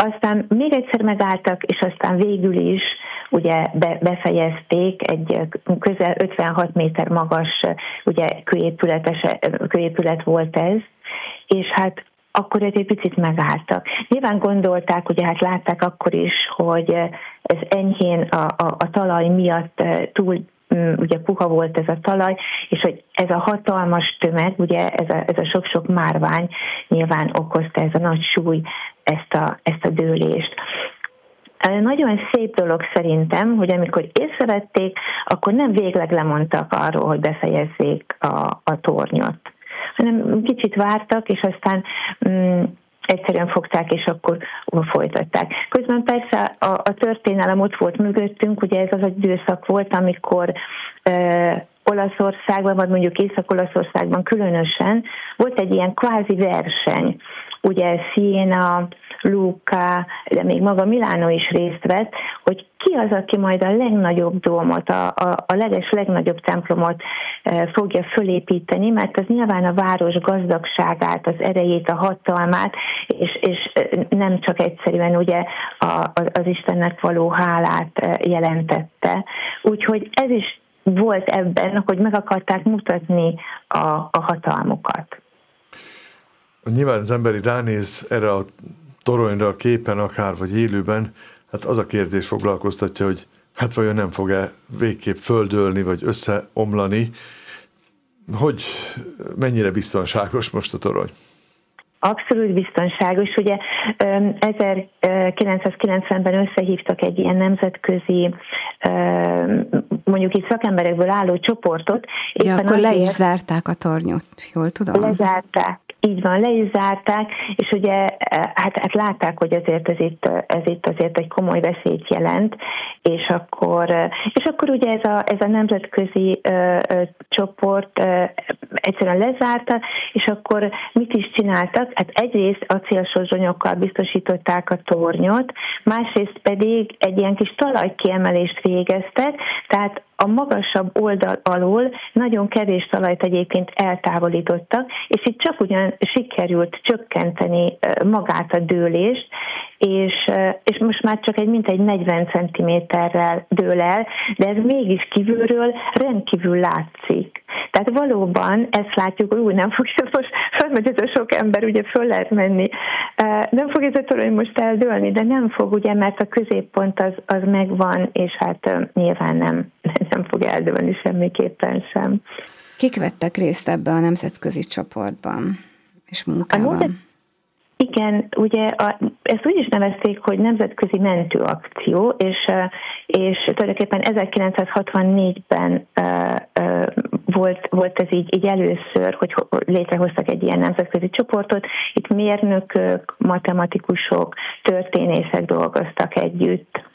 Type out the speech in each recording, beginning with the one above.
aztán még egyszer megálltak, és aztán végül is ugye befejezték, egy közel 56 méter magas ugye kőépület volt ez, és hát akkor egy picit megálltak. Nyilván gondolták, ugye hát látták akkor is, hogy ez enyhén a talaj miatt túl ugye puha volt ez a talaj, és hogy ez a hatalmas tömeg, ugye ez a sok-sok márvány nyilván okozta, ez a nagy súly ezt a dőlést. Nagyon szép dolog szerintem, hogy amikor észrevették, akkor nem végleg lemondtak arról, hogy befejezzék a tornyot, hanem kicsit vártak, és aztán egyszerűen fogták, és akkor folytatták. Közben persze a történelem ott volt mögöttünk, ugye ez az egy időszak volt, amikor Olaszországban, vagy mondjuk Észak-Olaszországban különösen volt egy ilyen kvázi verseny. Ugye Siena, Lucca, de még maga Milánó is részt vett, hogy ki az, aki majd a legnagyobb dómot, a legnagyobb templomot fogja fölépíteni, mert az nyilván a város gazdagságát, az erejét, a hatalmát, és nem csak egyszerűen ugye az Istennek való hálát jelentette. Úgyhogy ez is volt ebben, hogy meg akarták mutatni a hatalmukat. Nyilván az ember ránéz erre a toronyra a képen akár, vagy élőben, hát az a kérdés foglalkoztatja, hogy hát vajon nem fog-e végképp földölni, vagy összeomlani. Hogy mennyire biztonságos most a torony? Abszolút biztonságos. Ugye 1990-ben összehívtak egy ilyen nemzetközi, mondjuk itt szakemberekből álló csoportot. Ja, akkor le is zárták a tornyot, jól tudom? Lezárták. Így van, le is zárták, és ugye hát látták, hogy ez itt azért egy komoly veszélyt jelent, és akkor ugye ez a nemzetközi csoport egyszerűen lezárta, és akkor mit is csináltak? Hát egyrészt acélsozsonyokkal biztosították a tornyot, másrészt pedig egy ilyen kis talajkiemelést végeztek, tehát a magasabb oldal alól nagyon kevés talajt egyébként eltávolítottak, és itt csak ugyan sikerült csökkenteni magát a dőlést, és most már csak mintegy 40 cm-rel dől el, de ez mégis kívülről rendkívül látszik. Tehát valóban ezt látjuk, hogy nem fog ez most, fölmegy ez a sok ember, ugye föl lehet menni, nem fog ez a torony most eldőlni, de nem fog, ugye, mert a középpont az megvan, és hát nyilván nem fog eldőlni semmiképpen sem. Kik vettek részt ebbe a nemzetközi csoportban és munkában? Igen, ugye ezt úgy is nevezték, hogy nemzetközi mentőakció, és tulajdonképpen 1964-ben volt ez így először, hogy létrehoztak egy ilyen nemzetközi csoportot. Itt mérnökök, matematikusok, történészek dolgoztak együtt.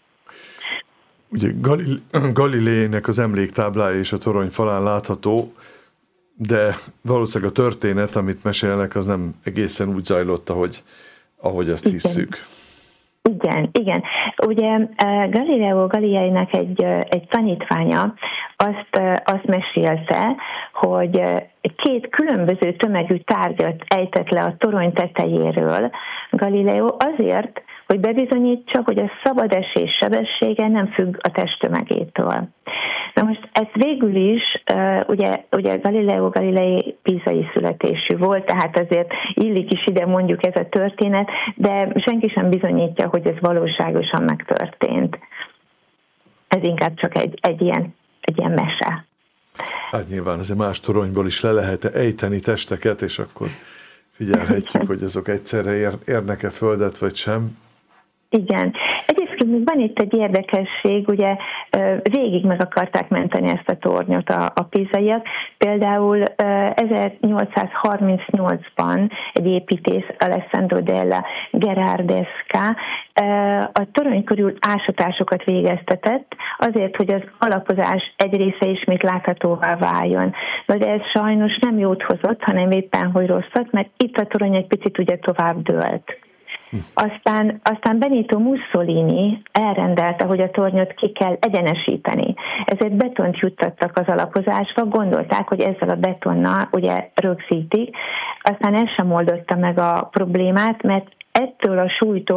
Ugye Galiléinek az emléktáblája és a torony falán látható, de valószínűleg a történet, amit mesélnek, az nem egészen úgy zajlott, ahogy azt hisszük. Igen. Ugye Galileo Galileinek egy tanítványa azt mesélte, hogy két különböző tömegű tárgyat ejtett le a torony tetejéről Galileo azért, hogy bebizonyítsa, hogy a szabadesés sebessége nem függ a testtömegétől. Na most ez végül is, ugye Galileo Galilei pízai születésű volt, tehát azért illik is ide mondjuk ez a történet, de senki sem bizonyítja, hogy ez valóságosan megtörtént. Ez inkább csak egy ilyen mese. Hát nyilván azért más toronyból is le lehet ejteni testeket, és akkor figyelhetjük, hogy azok egyszerre érnek-e földet, vagy sem. Igen. Egyébként még van itt egy érdekesség, ugye végig meg akarták menteni ezt a tornyot a pízaiak. Például 1838-ban egy építész, Alessandro della Gherardesca, a torony körül ásatásokat végeztetett, azért, hogy az alapozás egy része ismét láthatóvá váljon. De ez sajnos nem jót hozott, hanem éppen, hogy rosszat, mert itt a torony egy picit ugye tovább dőlt. Aztán Benito Mussolini elrendelte, hogy a tornyot ki kell egyenesíteni. Ezért betont juttattak az alapozásba, gondolták, hogy ezzel a betonnal ugye rögzítik. Aztán ez sem oldotta meg a problémát, mert ettől a súlytól